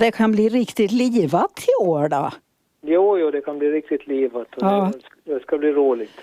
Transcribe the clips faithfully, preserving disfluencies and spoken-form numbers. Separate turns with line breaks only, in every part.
Det kan bli riktigt livat i år då.
Jo, jo, det kan bli riktigt livat och
Ja.
det, det ska bli roligt.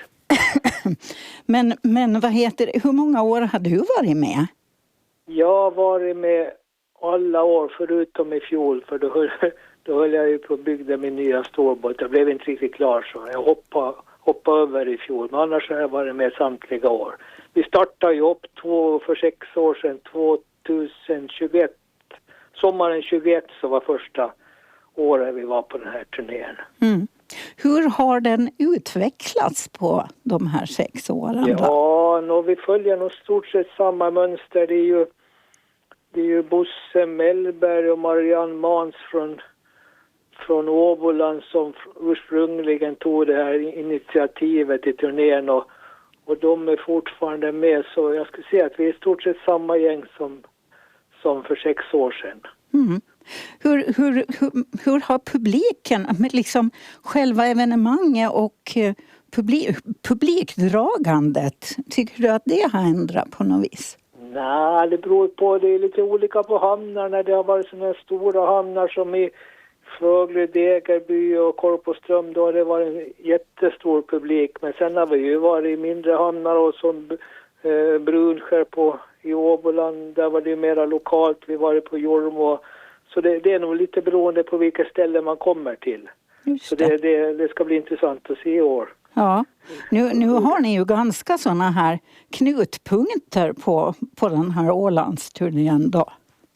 men, men vad heter det? Hur många år har du varit med?
Jag har varit med alla år förutom i fjol, för då höll, då höll jag ju på att bygga min nya storbåt. Jag blev inte riktigt klar så jag hoppade, hoppade över i fjol, men annars har jag varit med samtliga år. Vi startade ju upp två, för sex år sedan, tjugohundratjugoett. Sommaren tjugoett så var första året vi var på den här turnén.
Mm. Hur har den utvecklats på de här sex åren då?
Ja, nå, vi följer nog stort sett samma mönster. Det är ju, det är ju Bosse Mellberg och Marianne Mans från, från Åboland som ursprungligen tog det här initiativet i turnén och, och de är fortfarande med, så jag skulle säga att vi är stort sett samma gäng som, som för sex år sedan.
Mm. Hur, hur, hur, hur har publiken, med liksom själva evenemanget och eh, publik, publikdragandet, tycker du att det har ändrat på något vis?
Nej, det beror på, det är lite olika på hamnarna. Det har varit sådana stora hamnar som i Frögle, Degerby och Korpoström, då har det varit en jättestor publik. Men sen har vi ju varit i mindre hamnar och som eh, Brunskär på i Åboland, där var det ju mera lokalt. Vi var på Jormo. Så det, det är nog lite beroende på vilka ställen man kommer till.
Just
så det, det, det ska bli intressant att se i år.
Ja, nu, nu har ni ju ganska sådana här knutpunkter på, på den här Ålandsturnén då.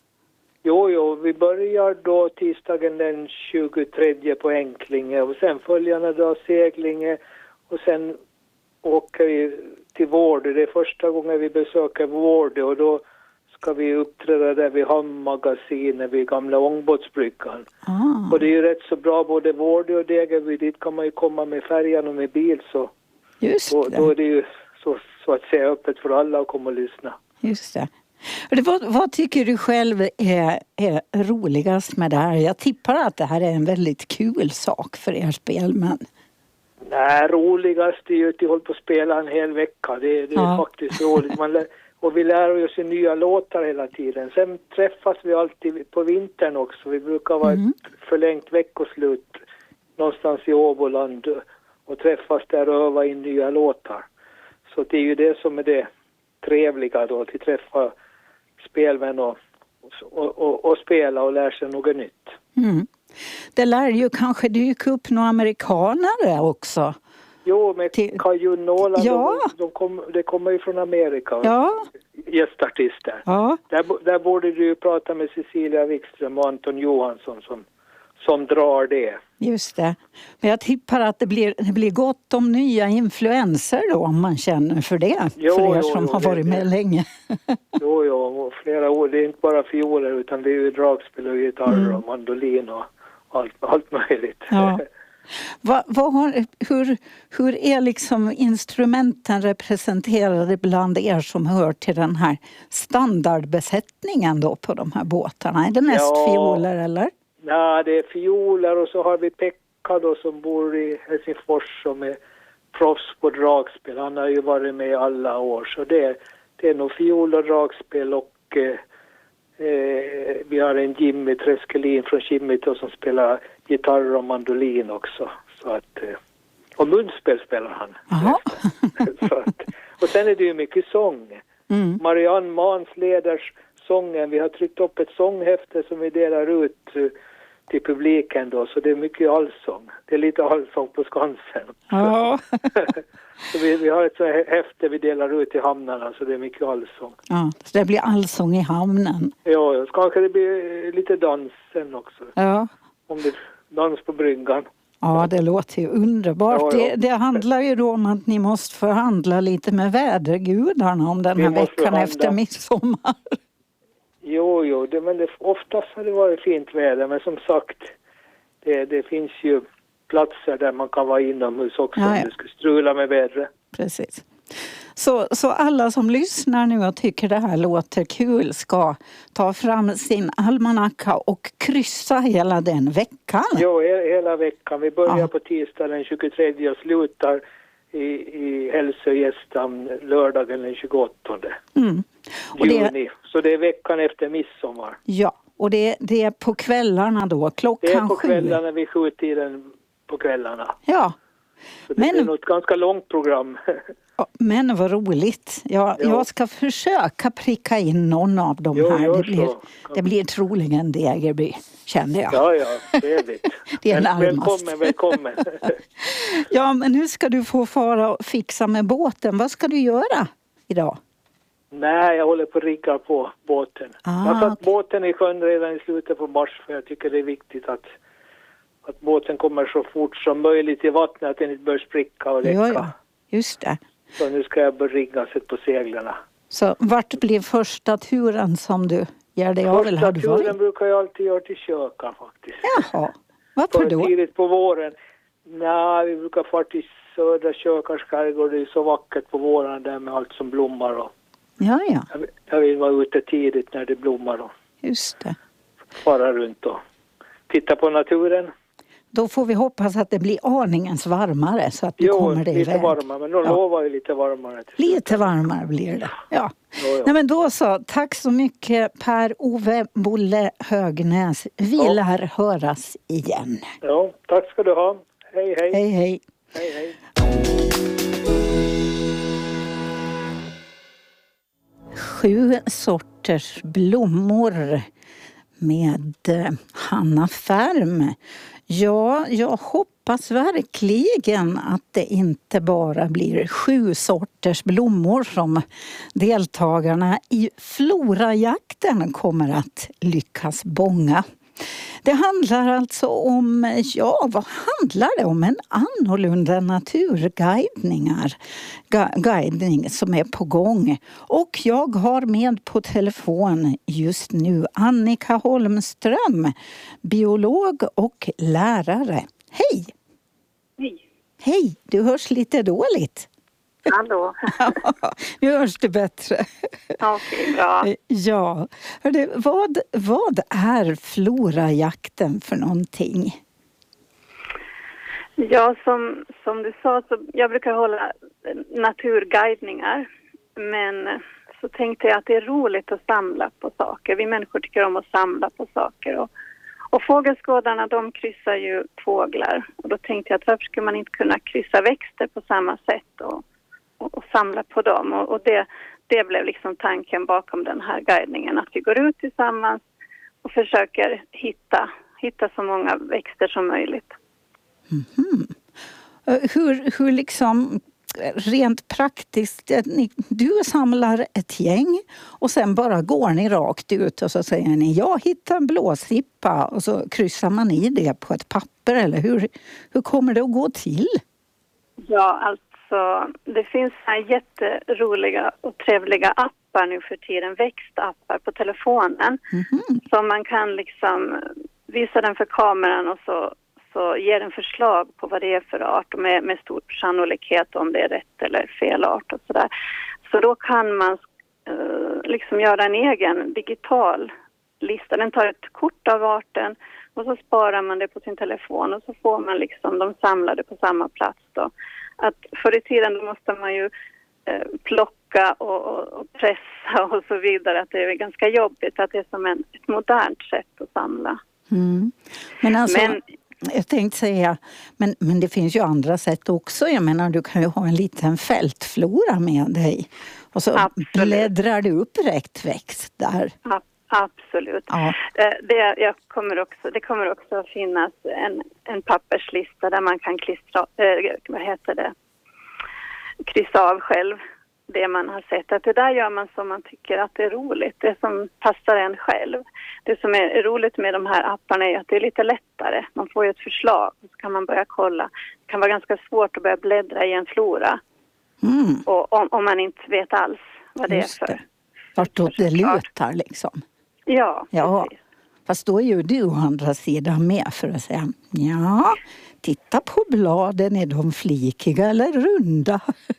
Jo, jo, vi börjar då tisdagen den tjugotredje på Enklinge och sen följande då Seglinge och sen åker vi till Vårde. Det är första gången vi besöker Vårde och då ska vi uppträda där vid hamnmagasinet vid gamla ångbåtsbryggan.
Ah.
Och det är ju rätt så bra, både Vårde och Degerby, dit kan man ju komma med färjan och med bil, så
Just
då,
det.
då är det ju så, så att säga öppet för alla att komma och lyssna.
Just det. Och det vad, vad tycker du själv är, är roligast med det här? Jag tippar att det här är en väldigt kul sak för er spelmän.
Nej, roligast är ju att jag håller på att spela en hel vecka. Det, det är
Ja.
faktiskt roligt. Man lär, och vi lär oss nya låtar hela tiden. Sen träffas vi alltid på vintern också. Vi brukar vara
Mm.
ett förlängt veckoslut någonstans i Åboland och träffas där och öva in nya låtar. Så det är ju det som är det trevliga då, att träffa spelmän och, och, och, och spela och lära sig något nytt.
Mm. Det lär ju kanske dyka upp några amerikanare också.
Jo, med
Till-
Cajun Nolan,
Ja.
de, de kom, det kommer ju från Amerika.
Ja,
Gästartister.
ja.
Där, bo- där borde du ju prata med Cecilia Wikström och Anton Johansson som, som drar det.
Just det. Men jag tippar att det blir, det blir gott om nya influenser då, om man känner för det.
Jo,
för er
jo,
som
jo,
har
det-
varit med
det-
länge.
Jo, jo, och flera år. Det är inte bara fioler utan det är ju dragspel och gitarr
Mm.
och mandolin och allt, allt möjligt.
Ja. Va, vad har, hur, hur är liksom instrumenten representerade bland er som hör till den här standardbesättningen då på de här båtarna? Är det mest
Ja.
fioler eller?
Nej, det är fioler och så har vi Pekka då som bor i Helsingfors som är proffs på dragspel. Han har ju varit med i alla år, så det, det är nog fiol och dragspel och eh, eh, vi har en Jimmy Treskelin från Kimito som spelar gitarr och mandolin också. Så att, eh, och munspel spelar han.
Jaha.
Så att, och sen är det ju mycket sång.
Mm.
Marianne Mans leder sången. Vi har tryckt upp ett sånghäfte som vi delar ut eh, till publiken då, så det är mycket allsång. Det är lite allsång på Skansen.
Ja.
Så vi, vi har ett så här häfte vi delar ut i hamnarna, så det är mycket allsång.
Ja, så det blir allsång i hamnen.
Ja, så kanske det blir lite dans sen också.
Ja.
Om det är dans på bryggan.
Ja, det låter ju underbart.
Ja, ja.
Det, det handlar ju då om att ni måste förhandla lite med vädergudarna om den
Vi
här
måste
veckan
förhandla.
efter midsommar.
Jo, jo, det, men det, oftast har det varit fint väder, men som sagt, det, det finns ju platser där man kan vara inomhus också
Ja,
om
ja.
det skulle strula med vädret.
Precis. Så, så alla som lyssnar nu och tycker det här låter kul ska ta fram sin almanacka och kryssa hela den veckan.
Jo, he, hela veckan. Vi börjar
Ja.
på tisdag den tjugotredje och slutar i, i Hälsö och Gästam lördagen den tjugoåttonde
Mm. Och det,
juni. Så det är veckan efter midsommar.
ja, Och det, det är på kvällarna då, klockan
Det är på
sju.
kvällarna vid sjutiden på kvällarna.
Ja.
Så det
Men-
är nog ett ganska långt program.
Ja, men vad roligt. Jag,
Ja.
jag ska försöka pricka in någon av dem
Jo,
här.
gör
Det blir,
så.
det blir troligen Degerby, kände jag.
Ja, ja, trevligt.
Det är
Väl-
närmast.
Välkommen, välkommen.
Ja, men nu ska du få fara och fixa med båten. Vad ska du göra idag?
Nej, jag håller på att rigga på båten.
Ah,
jag har satt
okej.
båten i sjön redan i slutet på mars för jag tycker det är viktigt att, att båten kommer så fort som möjligt i vattnet, att den inte börjar spricka och läcka.
Ja, ja, just det.
Så nu ska jag börja rigga sig på seglarna.
Så vart blir första turen som du ger dig av? Eller
Första
har du varit?
turen brukar jag alltid göra till Köka faktiskt.
Jaha, varför
För
då?
tidigt på våren. Nej, vi brukar fara till södra Kökars skärgård. Det är så vackert på våren där med allt som blommar. Och
Ja, ja,
jag, jag vill vara ute tidigt när det blommar och
just det.
fara runt och titta på naturen.
Då får vi hoppas att det blir aningens varmare så att du
Jo,
kommer dig
lite
iväg.
varmare, men de
Ja.
lovar ju lite varmare. till slut.
Lite varmare blir det. Ja.
Jo, jo.
Nej, men då så. Tack så mycket Per-Ove Bolle Högnäs. Vi
Ja.
lär höras igen.
Ja, tack ska du ha. Hej, hej.
Hej, hej.
Hej, hej.
Sju sorters blommor med eh, Hanna Färm. Ja, jag hoppas verkligen att det inte bara blir sju sorters blommor som deltagarna i florajakten kommer att lyckas bånga. Det handlar alltså om, ja vad handlar det om? En annorlunda naturguidningar, gu- guidning som är på gång. Och jag har med på telefon just nu Annika Holmström, biolog och lärare. Hej!
Hej.
Hej, du hörs lite dåligt.
Hallå.
Nu hörs det bättre.
Okej, bra.
Ja, hörde, vad, vad är florajakten för någonting?
Ja, som, som du sa, så jag brukar hålla naturguidningar. Men så tänkte jag att det är roligt att samla på saker. Vi människor tycker om att samla på saker. Och, och fågelskådarna, de kryssar ju fåglar. Och då tänkte jag att varför skulle man inte kunna kryssa växter på samma sätt och, och, och samla på dem. Och, och det, det blev liksom tanken bakom den här guidningen. Att vi går ut tillsammans och försöker hitta, hitta så många växter som möjligt.
Mm-hmm. Hur, hur liksom rent praktiskt, ni, du samlar ett gäng och sen bara går ni rakt ut och så säger ni jag hittar en blåsippa och så kryssar man i det på ett papper eller hur, hur kommer det att gå till?
Ja, alltså det finns här jätteroliga och trevliga appar nu för tiden, växtappar på telefonen.
Mm-hmm.
Så man kan liksom visa den för kameran och så, så ger den förslag på vad det är för art och med, med stor sannolikhet om det är rätt eller fel art och sådär. Så då kan man uh, liksom göra en egen digital lista. Den tar ett kort av arten och så sparar man det på sin telefon och så får man liksom de samlade på samma plats då. Att förr i tiden då måste man ju eh, plocka och, och, och pressa och så vidare. Att det är ganska jobbigt att det är som en, ett modernt sätt att samla.
Mm. Men alltså,
Men-
jag tänkte säga, men, men det finns ju andra sätt också. Jag menar, du kan ju ha en liten fältflora med dig. Och så
Absolut.
bläddrar du upp rätt växt där.
Ja, absolut.
Ja.
Eh, Det, jag kommer också, det kommer också att finnas en, en papperslista där man kan klistra, eh, vad heter det, kryssa av själv det man har sett. Att det där gör man som man tycker att det är roligt, det som passar en själv. Det som är roligt med de här apparna är att det är lite lättare. Man får ju ett förslag och så kan man börja kolla. Det kan vara ganska svårt att börja bläddra i en flora
Mm.
och, om, om man inte vet alls vad det
Just
är för.
det. Vartåt det
Såklart.
lutar liksom.
Ja,
Ja.
precis.
Fast då är ju du å andra sidan med för att säga, ja, titta på bladen, är de flikiga eller runda?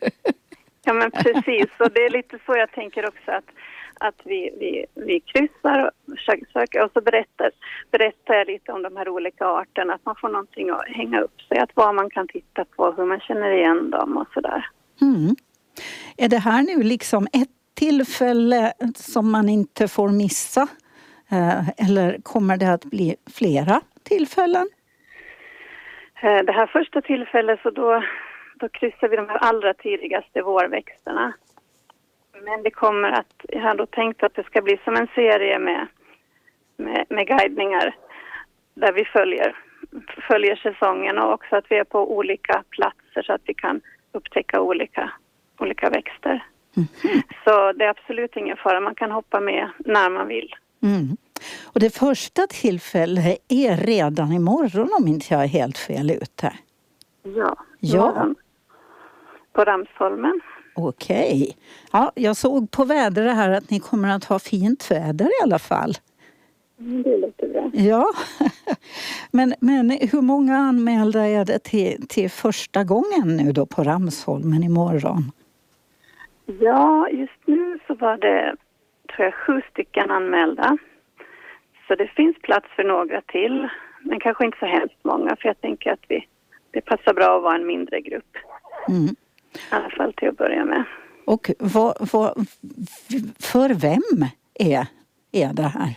Ja, men precis. Och det är lite så jag tänker också att, att vi, vi, vi kryssar och försöker söka och så berättar, berättar jag lite om de här olika arterna. Att man får någonting att hänga upp sig, att vad man kan titta på, hur man känner igen dem och sådär.
Mm. Är det här nu liksom ett tillfälle som man inte får missa? Eh, eller kommer det att bli flera tillfällen?
Eh, Det här första tillfället så då, då kryssar vi de här allra tidigaste vårväxterna. Men det kommer att, jag har då tänkt att det ska bli som en serie med, med, med guidningar där vi följer, följer säsongen och också att vi är på olika platser så att vi kan upptäcka olika, olika växter. Mm. Så det är absolut ingen fara, man kan hoppa med när man vill.
Mm. Och det första tillfället är redan imorgon om inte jag är helt fel ute.
Ja,
ja.
Imorgon. På Ramsholmen.
Okej. Ja, jag såg på vädret här att ni kommer att ha fint väder i alla fall.
Mm, det låter bra.
Ja, men, men hur många anmälda är det till, till första gången nu då på Ramsholmen imorgon?
Ja, just nu så var det tror jag sju stycken anmälda. Så det finns plats för några till, men kanske inte så hemskt många för jag tänker att vi, det passar bra att vara en mindre grupp. Mm. I alla fall till att börja med.
Och vad, vad, för vem är, är det här?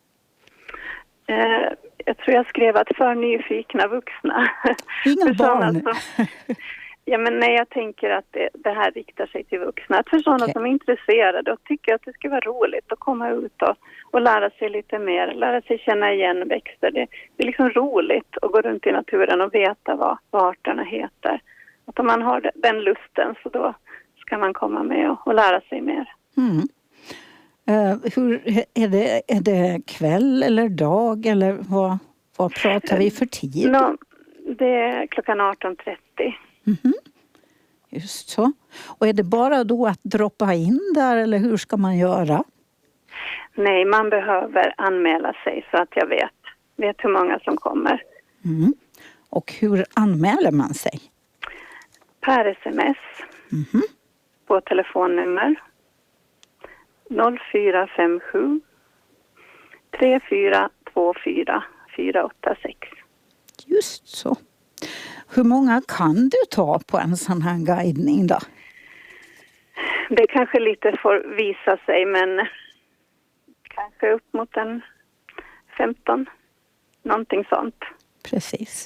Eh, jag tror jag skrev att för nyfikna vuxna.
Inga barn?
Som, ja, men nej, jag tänker att det, det här riktar sig till vuxna. Att för sådana okay. som är intresserade och tycker att det ska vara roligt att komma ut och, och lära sig lite mer. Lära sig känna igen växter. Det, det är liksom roligt att gå runt i naturen och veta vad, vad arterna heter. Att om man har den lusten så då ska man komma med och, och lära sig mer.
Mm. Uh, hur, är, det, är det kväll eller dag eller vad, vad pratar vi för tid?
No, det är klockan arton trettio.
Mm-hmm. Just så. Och är det bara då att droppa in där eller hur ska man göra?
Nej, man behöver anmäla sig så att jag vet, vet hur många som kommer.
Mm. Och hur anmäler man sig?
Per sms
mm-hmm.
på telefonnummer noll fyra fem sju tre fyra två fyra fyra åtta sex.
Just så. Hur många kan du ta på en sån här guidning då?
Det kanske lite får visa sig, men kanske upp mot en femton. Någonting sånt.
Precis.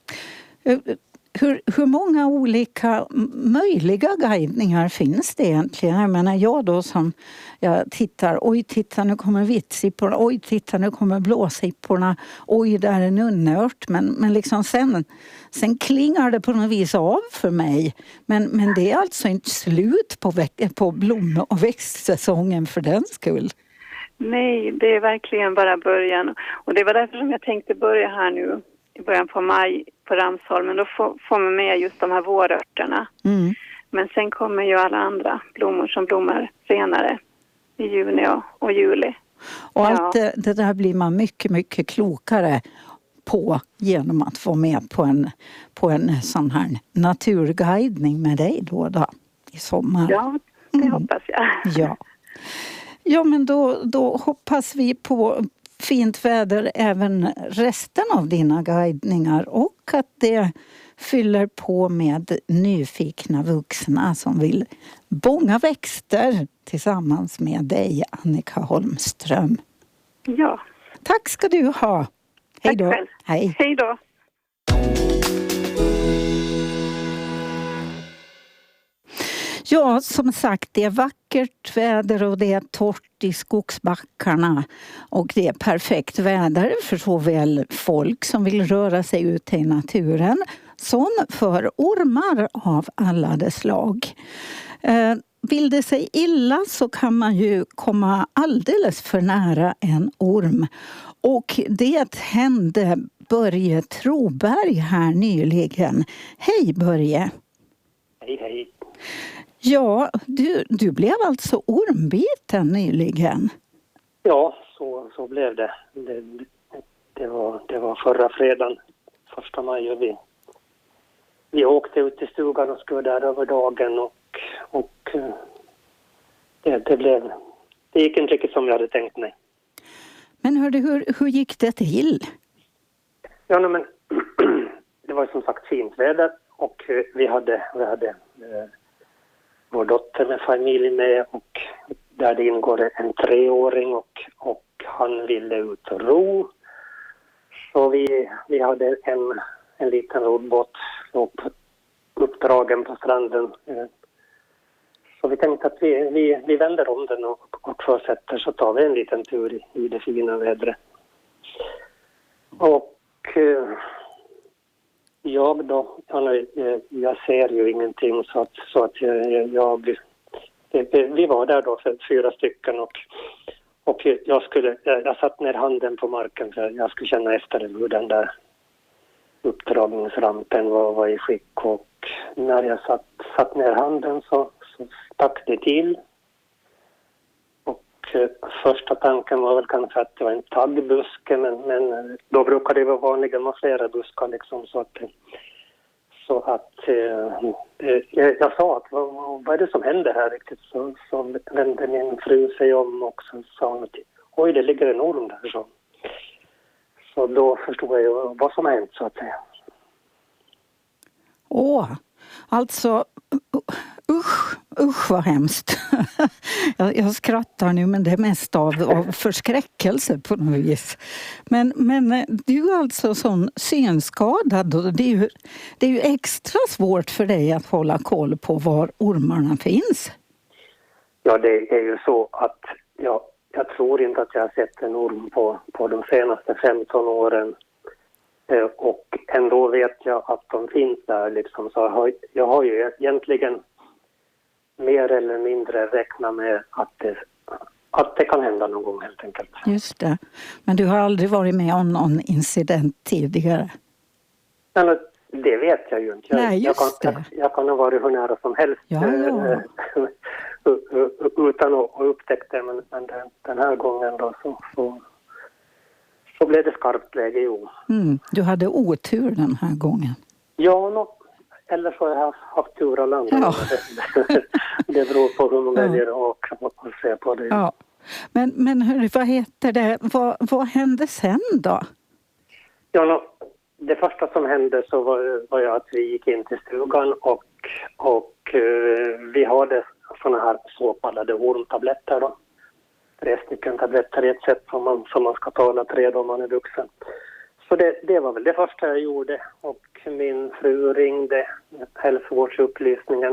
Hur, hur många olika möjliga guidningar finns det egentligen? Jag menar jag då som jag tittar, oj titta nu kommer vittsipporna, oj titta nu kommer blåsipporna, oj där är nunnört. Men, men liksom sen, sen klingar det på något vis av för mig. Men, men det är alltså inte slut på, veck- på blom- och växtsäsongen för den skull.
Nej, det är verkligen bara början. Och det var därför som jag tänkte börja här nu i början på maj på Ramsholmen. Då får, får man med just de här vårörterna. Mm. Men sen kommer ju alla andra blommor som blommar senare i juni och, och juli.
Och allt ja. det, det där blir man mycket, mycket klokare på genom att vara med på en, på en sån här naturguidning med dig då, då i sommar.
Ja, det mm. hoppas jag.
Ja, ja men då, då hoppas vi på fint väder även resten av dina guidningar och att det fyller på med nyfikna vuxna som vill bånga växter tillsammans med dig, Annika Holmström.
Ja.
Tack ska du ha. Hej då.
Hej. Hej då.
Ja, som sagt, det är vackert väder och det är torrt i skogsbackarna. Och det är perfekt väder för såväl folk som vill röra sig ut i naturen som för ormar av alla dess slag. Eh, vill det sig illa så kan man ju komma alldeles för nära en orm. Och det hände Börje Troberg här nyligen. Hej Börje!
Hej hej!
Ja, du, du blev alltså ormbiten nyligen.
Ja, så, så blev det. Det, det, var, det var förra fredagen, första maj. Och vi, vi åkte ut till stugan och skulle där över dagen. Och, och det, det, blev, det gick inte riktigt som jag hade tänkt mig.
Men hörde, hur, hur gick det till?
Ja, nej, men det var som sagt fint väder. Och vi hade... Vi hade vår dotter med familj med och där det ingår en treåring och, och han ville ut och ro. Så vi, vi hade en, en liten roddbåt upp, uppdragen på stranden. Så vi tänkte att vi, vi, vi vänder om den och, och fortsätter, så tar vi en liten tur i, i det fina vädret. Och eh, jag då, jag, jag ser ju ingenting så att, så att jag, jag vi var där då för fyra stycken och, och jag skulle, jag satt ner handen på marken för jag skulle känna efter hur den där uppdragningsrampen var, var i skick, och när jag satt, satt ner handen så, så stack det till. Och eh, första tanken var väl kanske att det var en taggbuske, men, men då brukar det vara vanligen vara flera buskar liksom, så att så att eh, jag, jag sa att vad, vad är det som händer här riktigt, så, så vände min fru sig om och så sa hon att oj, det ligger en orm där, så. Så då förstod jag ju vad som har hänt, så att säga.
Åh, alltså usch, usch vad hemskt. jag, jag skrattar nu, men det är mest av, av förskräckelse på något vis. Men, men du är alltså sån synskadad, och det är, ju, det är ju extra svårt för dig att hålla koll på var ormarna finns.
Ja, det är ju så att jag, jag tror inte att jag har sett en orm på, på de senaste femton åren. Och ändå vet jag att de finns där liksom. Så jag har, jag har ju egentligen mer eller mindre räknat med att det, att det kan hända någon gång helt enkelt.
Just det. Men du har aldrig varit med om någon incident tidigare?
Men det vet jag ju inte. Jag,
Nej, just
jag, kan, jag, jag kan ha varit hur nära som helst
ja, ja.
utan att upptäcka det. Men, men den, den här gången då så... så Så blev det skarpt läge, jo.
Mm, du hade otur den här gången.
Ja, no, eller så har jag haft tur alla andra.
Ja.
Det, det beror på hur man väljer ja. och, och, och se på det.
Ja. Men, men hur, vad heter det? Vad, vad hände sen då?
Ja, no, det första som hände så var, var jag att vi gick in till stugan och, och uh, vi hade såna här så kallade ormtabletter då. Tre stycken tabletter i ett sätt som man, som man ska tala tre då man är vuxen. Så det, det var väl det första jag gjorde. Och min fru ringde hälsovårdsupplysningen.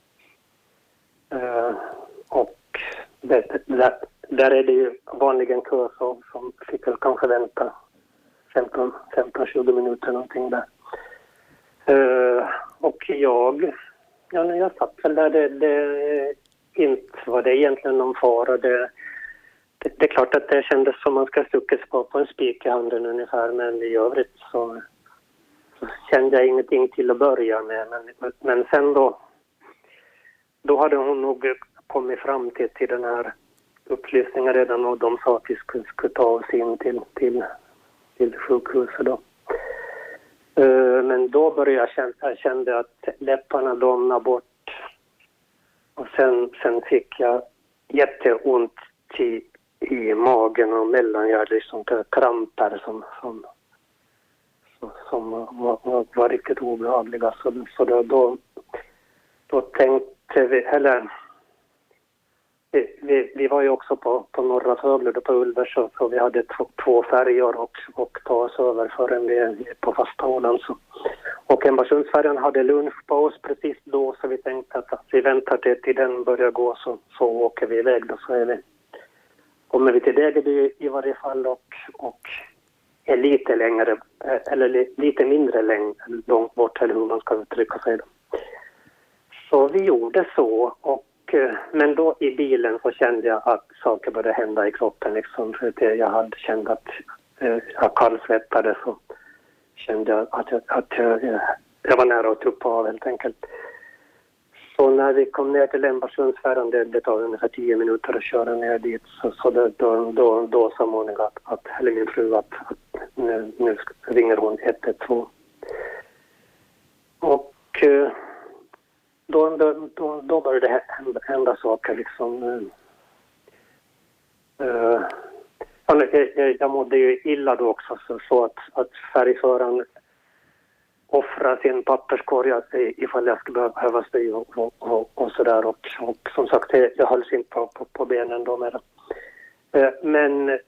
Uh, och det, det, där är det ju vanligen kö som, som fick väl kanske vänta femton till tjugo minuter någonting där. Uh, och jag, ja, när jag satt väl där, det, det inte var det egentligen någon fara. Det, Det, det är klart att det kändes som man ska stuckes på, på en spik i handen ungefär, men i övrigt så, så kände jag ingenting till att börja med. Men, men sen då, då hade hon nog kommit fram till, till den här upplysningen redan, och de sa att vi skulle, skulle ta oss in till, till, till sjukhuset då. Uh, men då började jag känna, jag kände att läpparna domnade bort, och sen, sen fick jag jätteont till i magen och mellangärd, liksom kramper som, som, som var, var, var riktigt obehagliga. Så, så då, då, då tänkte vi, eller vi, vi, vi var ju också på, på norra Fögle på Ulvers, så, så vi hade två, två färger och, och ta oss över förrän vi är på fasta Åland. Så. Och Embasundsfärjan hade lunchpaus precis då, så vi tänkte att, att vi väntar till, till den börjar gå, så, så åker vi iväg då, så är vi kommer vi till Degerby i varje fall, och, och är lite längre eller lite mindre läng, långt bort, eller hur man ska uttrycka sig då. Så vi gjorde så, och, men då i bilen så kände jag att saker började hända i kroppen liksom, för att jag hade känt att jag kallsvettade, så kände jag att, jag, att jag, jag var nära att tuppa av helt enkelt. Så när vi kom ner till Embasundsfärjan, det, det tar ungefär tio minuter att köra ner dit, så, så då, då, då, då sa Monica att, att, eller min fru att, att nu, nu ringer hon ett ett två. Och då, då, då, då började det hända, hända saker liksom. Uh, jag, jag, jag mådde ju illa då också, så, så att, att färgföraren offra sin papperskorg ifall jag skulle behöva spy och, och, och, och sådär. Och, och som sagt, jag hölls inte på, på, på benen då med det. Men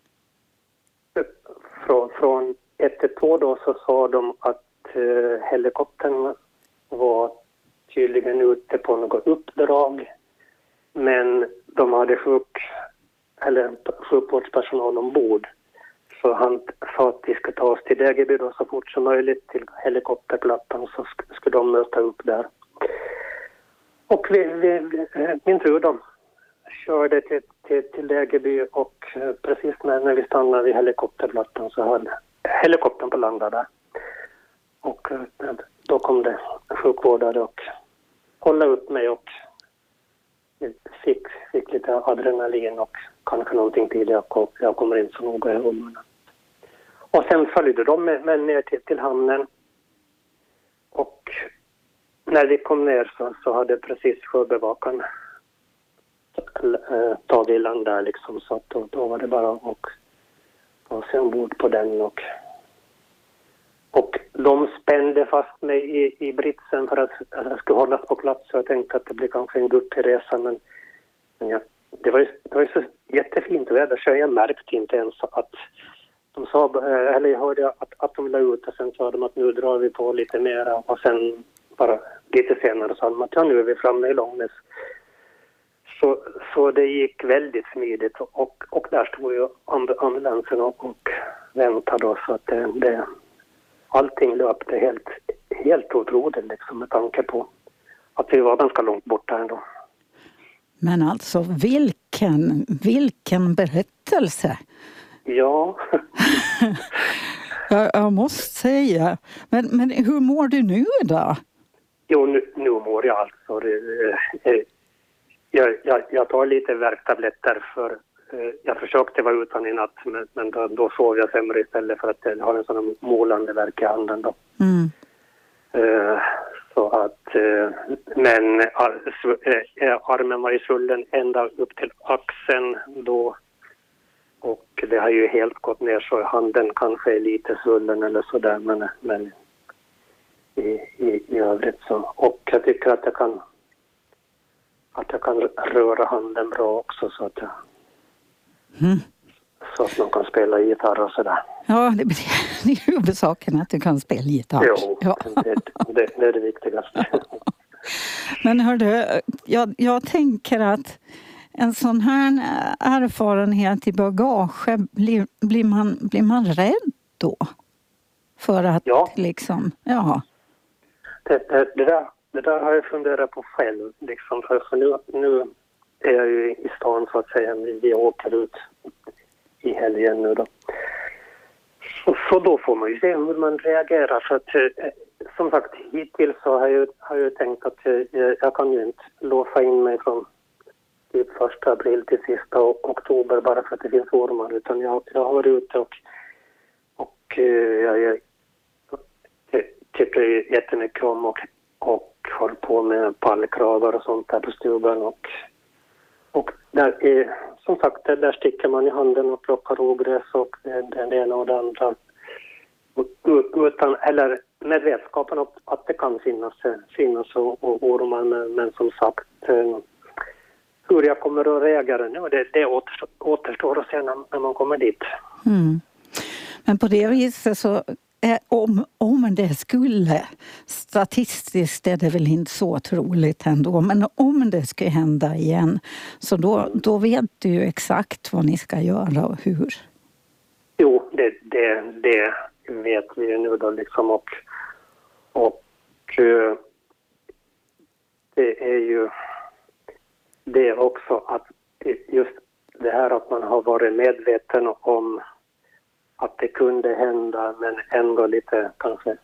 från, från ett till två då så sa de att uh, helikoptern var tydligen ute på något uppdrag. Men de hade sjuk, eller sjukvårdspersonal ombord. Så han sa att vi ska ta oss till Degerby då så fort som möjligt till helikopterplattan, så sk- skulle de möta upp där. Och vi, vi, min tur då körde till, till, till Degerby, och precis när, när vi stannade vid helikopterplattan så hade helikoptern på landat där. Och då kom det sjukvårdare och hålla upp mig, och fick, fick lite adrenalin och kanske någonting till. Jag, kom, jag kommer inte så noga ihåg. Och sen följde de med, med ner till, till hamnen. Och när vi kom ner så, så hade precis sjöbevakaren äh, tagit i land där liksom. Så att då, då var det bara att ta sig ombord på den. Och, och de spände fast mig i, i britsen för att jag skulle hållas på plats. Så jag tänkte att det blir kanske en guttig resa. Men, men jag, det, var ju, det var ju så jättefint väder så jag märkte inte ens att de sa, eller jag hörde att, att de la ut, och sen sa de att nu drar vi på lite mera, och sen bara lite senare sa de att ja, nu är vi framme i Långnäs. Så, så det gick väldigt smidigt, och, och där stod ju ambulansen och, och väntade då, så att det, det, allting löpte helt, helt otroligt liksom, med tanke på att vi var ganska långt borta ändå.
Men alltså vilken, vilken berättelse!
Ja.
jag, jag måste säga. Men, men hur mår du nu då?
Jo, nu, nu mår jag alltså. Eh, jag, jag, jag tar lite värktabletter för eh, jag försökte vara utan i natt, men, men då, då sov jag sämre istället för att jag har en sån målande värk i handen då.
Mm.
Eh, så att, eh, men ar, eh, armen var i svullen ända upp till axeln då. Och det har ju helt gått ner, så handen kanske är lite svullen eller sådär, men, men i, i, i övrigt så. Och jag tycker att jag kan att jag kan röra handen bra också, så att jag,
Mm.
så att man kan spela gitarr och sådär.
Ja, det, det är huvudsaken att du kan spela gitarr.
Jo,
ja.
det, det, det är det viktigaste.
Men hördu, jag, jag tänker att en sån här erfarenhet i bagage, blir, blir, man, blir man rädd då? För att
ja.
liksom, ja.
Det, det, det, där, det där har jag funderat på själv. Liksom, för, för nu, nu är jag ju i stan så att säga. Vi, vi åker ut i helgen nu då. Så, så då får man ju se hur man reagerar. Så att, eh, som sagt, hittills så har jag, har jag tänkt att eh, jag kan ju inte låsa in mig från typ första april till sista oktober bara för att det finns ormar, utan jag, jag har varit ute och, och eh, jag, jag tycker jättemycket om och, och håller på med pallkragar och sånt där på stugan, och, och där är, som sagt, där sticker man i handen och plockar ogräs och det, det, det ena och det andra utan, eller med vetskapen att, att det kan finnas, finnas och, och ormar, men, men som sagt hur jag kommer att reagera nu, det, det återstår, återstår att se när, när man kommer dit.
Mm. Men på det viset så är, om, om det skulle, statistiskt är det väl inte så troligt ändå, men om det skulle hända igen, så då, då vet du ju exakt vad ni ska göra och hur.
Jo, det, det, det vet vi ju nu då liksom, och, och det är ju det är också att just det här att man har varit medveten om att det kunde hända, men ändå lite kanske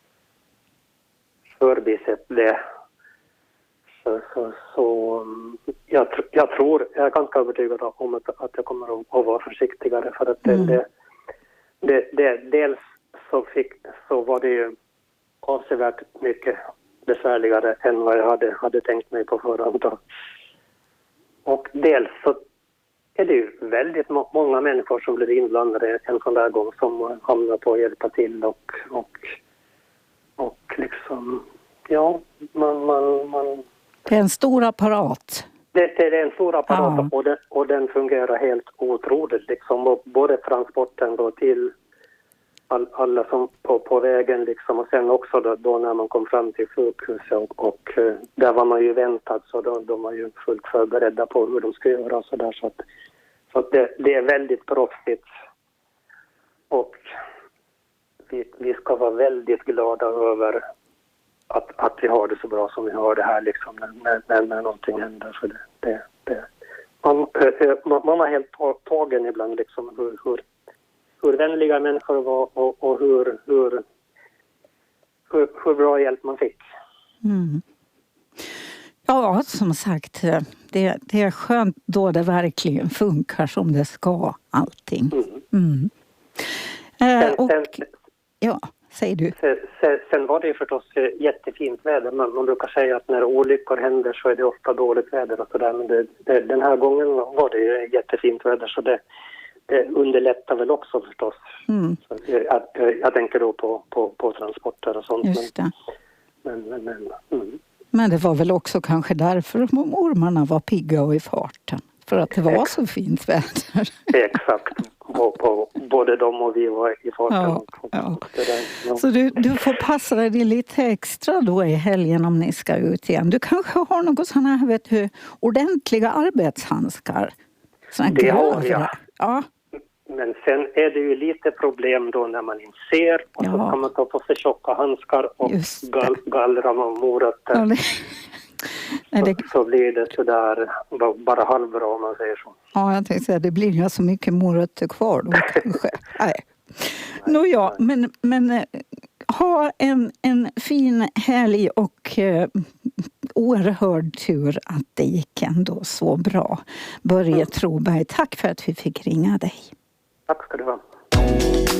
förbisett det. Så, så, så jag, jag tror, jag är ganska övertygad om att, att jag kommer att, att vara försiktigare, för att det, mm. det, det, det dels så, fick, så var det ju avsevärt mycket besvärligare än vad jag hade, hade tänkt mig på förhand. Och dels så är det ju väldigt må- många människor som blir inblandade en sån där gång som hamnar på att hjälpa till och, och, liksom, ja, man, man, man
Det är en stor apparat.
Det, det är en stor apparat
Ja.
och, den, och den fungerar helt otroligt. Liksom, och både transporten då till all, alla som på, på vägen liksom, och sen också då, då när man kom fram till sjukhuset och, och uh, där var man ju väntad, så då, de var ju fullt förberedda på hur de skulle göra och så där. Så, att, så att det, det är väldigt proffsigt och vi, vi ska vara väldigt glada över Att, att vi har det så bra som vi har det här liksom, när, när, när någonting händer. För det, det, det. Man, man, man var helt tagen ibland liksom, hur, hur, hur vänliga människor var och, och hur, hur, hur, hur bra hjälp man fick.
Mm. Ja, som sagt, det, det är skönt då det verkligen funkar som det ska, allting.
Mm.
Mm. Eh,
Sen,
och,
sen,
ja, säger du.
sen, sen var det ju förstås jättefint väder. Man, man brukar säga att när olyckor händer så är det ofta dåligt väder och sådär. Men det, det, den här gången var det ju jättefint väder, så det, det underlättar väl också förstås.
Mm.
Så jag, jag tänker då på, på, på transporter och sånt.
Just det.
Men, men, men, mm.
Men det var väl också kanske därför ormarna var pigga och i farten. För att det var så fint väder.
Exakt. På, på, både de och vi var i farten.
Ja,
och,
ja.
och det där, ja.
Så du, du får passa dig lite extra då i helgen om ni ska ut igen. Du kanske har något sådana här, vet du, ordentliga arbetshandskar. Såna
Det har
grövre.
jag.
Ja.
Men sen är det ju lite problem då när man inte ser och
Ja.
så kan man ta på sig tjocka handskar och
Just det.
gal, gallra med morötter.
Ja, det, nej, det,
så, så blir det sådär bara, bara halvbra om man säger så.
ja, jag tänkte säga, det blir inte så mycket morötter kvar då kanske. Nej. Nå ja, men, men eh, ha en, en fin helg och eh, oerhörd tur att det gick ändå så bra. Börje Troberg, tack för att vi fick ringa dig.
Tack ska du ha.